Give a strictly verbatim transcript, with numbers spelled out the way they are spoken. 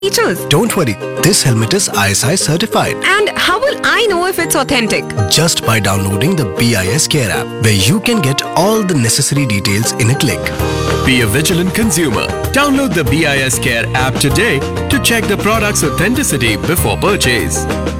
features. Don't worry, this helmet is I S I certified. And how will I know if it's authentic? Just by downloading the B I S Care app, where you can get all the necessary details in a click. Be a vigilant consumer. Download the B I S Care app today to check the product's authenticity before purchase.